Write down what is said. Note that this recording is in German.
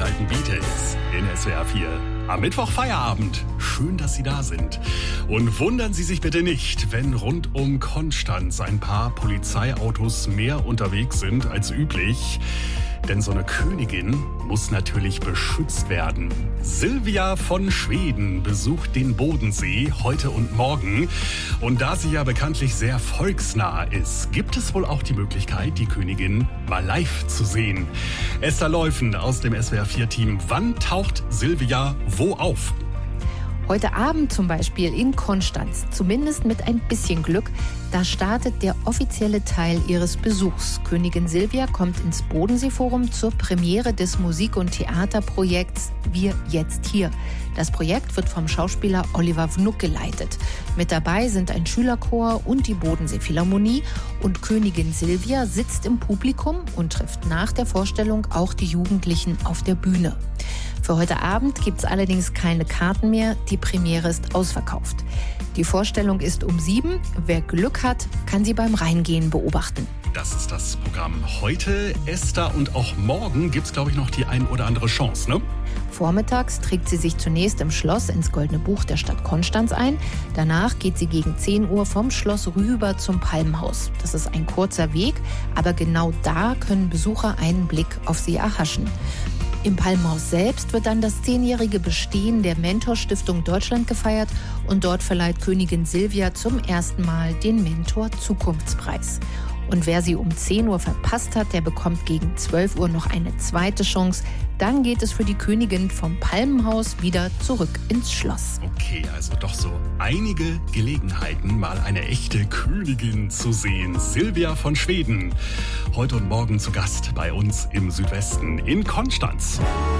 alten Beatles in SWR 4. Am Mittwoch Feierabend. Schön, dass Sie da sind. Und wundern Sie sich bitte nicht, wenn rund um Konstanz ein paar Polizeiautos mehr unterwegs sind als üblich. Denn so eine Königin muss natürlich beschützt werden. Silvia von Schweden besucht den Bodensee heute und morgen. Und da sie ja bekanntlich sehr volksnah ist, gibt es wohl auch die Möglichkeit, die Königin mal live zu sehen. Esther Leufen aus dem SWR4-Team. Wann taucht Silvia wo auf? Heute Abend zum Beispiel in Konstanz, zumindest mit ein bisschen Glück. Da startet der offizielle Teil ihres Besuchs. Königin Silvia kommt ins Bodenseeforum zur Premiere des Musik- und Theaterprojekts Wir jetzt hier. Das Projekt wird vom Schauspieler Oliver Wnuck geleitet. Mit dabei sind ein Schülerchor und die Bodensee-Philharmonie. Und Königin Silvia sitzt im Publikum und trifft nach der Vorstellung auch die Jugendlichen auf der Bühne. Für heute Abend gibt es allerdings keine Karten mehr. Die Premiere ist ausverkauft. Die Vorstellung ist um 7. Wer Glück hat, kann sie beim Reingehen beobachten. Das ist das Programm heute. Esther, und auch morgen gibt es, glaube ich, noch die ein oder andere Chance, ne? Vormittags trägt sie sich zunächst im Schloss ins Goldene Buch der Stadt Konstanz ein. Danach geht sie gegen 10 Uhr vom Schloss rüber zum Palmenhaus. Das ist ein kurzer Weg, aber genau da können Besucher einen Blick auf sie erhaschen. Im Palmenhaus selbst wird dann das 10-jährige Bestehen der Mentor-Stiftung Deutschland gefeiert und dort verleiht Königin Silvia zum ersten Mal den Mentor-Zukunftspreis. Und wer sie um 10 Uhr verpasst hat, der bekommt gegen 12 Uhr noch eine zweite Chance. Dann geht es für die Königin vom Palmenhaus wieder zurück ins Schloss. Okay, also doch so einige Gelegenheiten, mal eine echte Königin zu sehen. Silvia von Schweden, heute und morgen zu Gast bei uns im Südwesten in Konstanz.